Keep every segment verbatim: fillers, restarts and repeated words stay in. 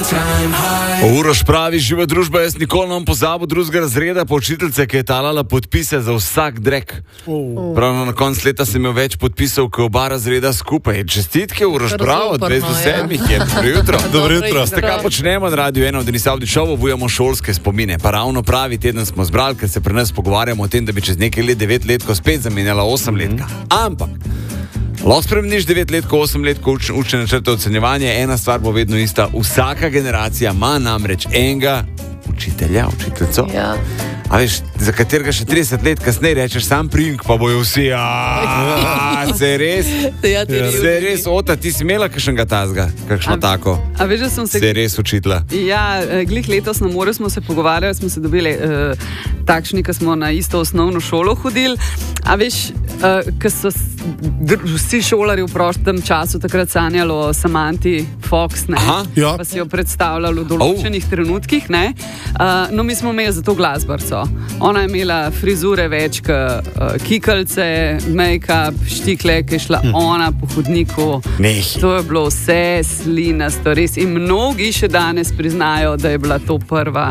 Uroš pravi, živa družba, jaz nikoli ne bom pozabil drugega razreda pa učiteljice, ki je talala podpise za vsak drek. Oh. Pravno na konc leta sem imel več podpisov, kot oba razreda skupaj. Čestitke, Uroš, bravo, dvesto sedmih je. Dobro jutro. Dobro jutro. Tako počnemo na Radiu ena, v Denis Avdićev obujamo šolske spomine. Pa ravno pravi teden smo zbrali, ker se pri nas pogovarjamo o tem, da bi čez nekaj let devet letko spet zamenjala osem letka. Ampak lahko spremeniš devet let, ko osem let, ko uč, učne načrte ocenjevanje, ena stvar bo vedno ista. Vsaka generacija ima namreč enega učitelja, učiteljico. Ja. A veš, za katerega še trideset let kasneje rečeš sam prink, pa bojo vsi, aaa, se res, ja, se res, Ota, ti si imela kakšnega tazga, kakšno a, tako, a veš, da sem se, se res učitla. Ja, glih letos na morju smo se pogovarjali, smo se dobili uh, takšni, ki smo na isto osnovno šolo hodili, a veš, uh, ki so dr, vsi šolari v prostem času takrat sanjali o Samanti Fox, ne, Aha, ja. Pa si jo predstavljali v določenih oh. trenutkih, ne, uh, no mi smo imeli za to glasbarco. Ona je imela frizure več kot uh, kikalice, make-up, štikle, ki je šla hm. ona po hodniku. Neh. To je bilo vse slinasto, res. In mnogi še danes priznajo, da je bila to prva.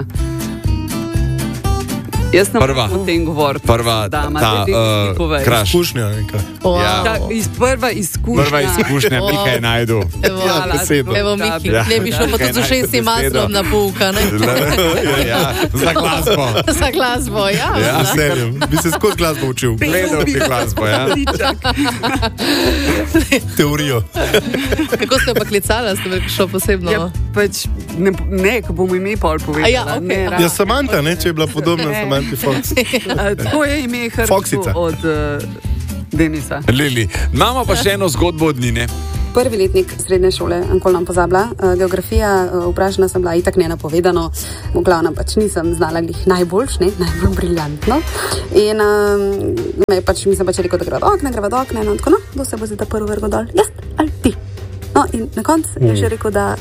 Jaz ne morem o tem govoriti. Prva, dama, ta uh, kraš. Izkušnja neka. Wow. Ja. Ta, iz, prva izkušnja. Prva izkušnja, oh. Mihaj najdu. Evo, ja, evo Mihi, ja. Ne bi šel pa tudi z ušesnim maslom na pouka, ne? Ja, za glasbo. Za glasbo, ja. Ja, serjem. Bi se skozi glasbo učil. Gledal bi glasbo, ja. Teorijo. Kako ste pa klicala, ste bi šel posebno? Ja, pač, ne, ne, ko bom ime pol povedala. Ja, okay. ne, ja, Samanta, ne, če je bila podobna ne. Samanta. To je ime Hrvatsko od uh, Denisa. Lili, imamo pa še eno zgodbo od Nine. Prvi letnik srednje šole, ankoli nam pozabila. Uh, geografija, uh, vprašana sem bila itak nenapovedano, v glavnem pač nisem znala glih najboljš, ne, najbolj briljantno. In uh, me pač, mislim pač rekel, da greva do okna, greva do okna, in tako, no, kdo se bo zdaj ta prvi vrgo dol? Jaz ali ti? No, in na koncu mm. je že rekel, da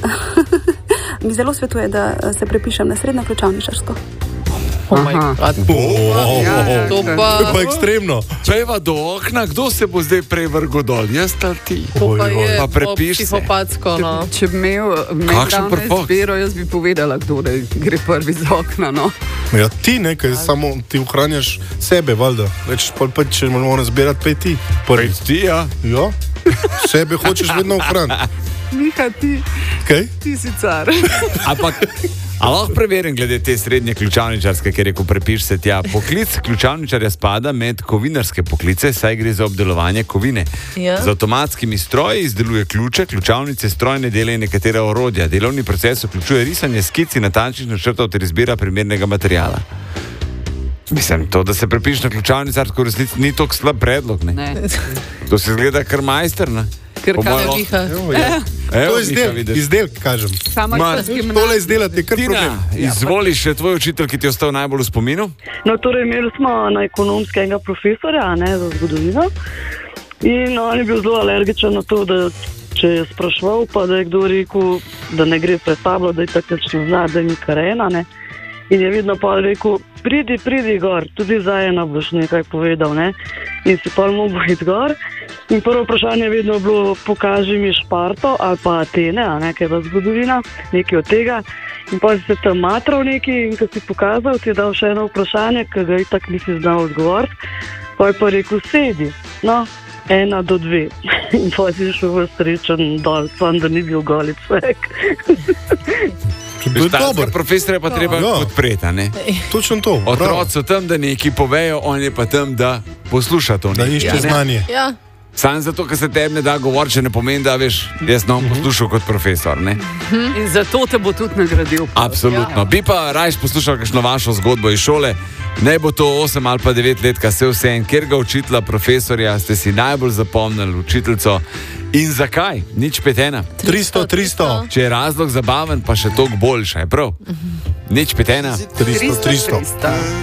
mi zelo svetuje, da se prepišem na srednjo ključavničarsko. Oh my God. Oh, oh, oh, oh. To pa, to pa ekstremno. Pejva do okna, kdo se bo zdaj prej vrgo dol? Jaz ali ti? To pa je pa prepiš psihopatsko, no. Če bi imel izbiro, jaz bi povedala, kdo da gre prvi z okna, no. Ja, ti nekaj, samo ti ohranjaš sebe, valjda. Več pa če moramo zbirati, pej ti. Prej ti, ja. Ja, sebe hočeš vedno ohraniti. Miha, ti, okay. ti si car. Ampak, a lahko preverim glede te srednje ključavničarske, ker rekel, prepiš se tja. Poklic ključavničarja spada med kovinarske poklice, saj gre za obdelovanje kovine. Ja. Z avtomatskimi stroji izdeluje ključe, ključavnice, strojne dele in nekatera orodja. Delovni proces vključuje risanje skic in natančnih načrtov ter izbira primernega materiala. Mislim, to, da se prepiš na ključavničarsko, v resnici ni tako slab predlog, ne? Ne. To se zgleda kar majster, ne? Ker kaj je Miha? To je izdelk, izdelk, kažem. Tole izdelati je kar Tina, problem. Izvoli še tvoj učitelj, ki ti je ostal najbolj v spominu? No, torej, imeli smo na ekonomskega profesorja, ne, za zgodovino. In on je bil zelo alergičen na to, da če je spraševal, pa da je kdo rekel, da ne gre pred tablo, da je tako ne zna, da je ni karena, ne. In je vidno pa rekel, pridi, pridi gor, tudi za ena boš nekaj povedal, ne. In si pa mogo iti gor. In prvo vprašanje je vedno bilo, pokaži mi Šparto ali pa Atene, a nekaj v zgodovina, nekaj od tega. In pa si se tam matral nekaj in ko si pokazal, ti je dal še eno vprašanje, ki ga itak nisi znal odgovoriti. Pa je pa rekel, sedi, no, ena do dve. In pa si šel v srečen dol, sam da ni bil golic vek. Štarska profesor je pa treba ja. podpreti, ne? Točno to. Otroci so tam, da nekaj povejo, on je pa tam, da posluša to nekaj. Da išče znanje. Ja. Sam zato, ker se tebi ne da govoriti, če ne pomeni, da veš, jaz ne bom poslušal kot profesor, ne? In zato te bo tudi nagradil. Absolutno. Ja. Bi pa rajš poslušal kakšno vašo zgodbo iz šole. Ne bo to osem ali pa devet let, kaj se vse en, kjer ga učitla, profesorja, ste si najbolj zapomnili učiteljico. In zakaj? Nič pet ena. tristo, tristo. Če je razlog zabaven, pa še toliko boljša, je prav? Nič pet ena. tristo, tristo.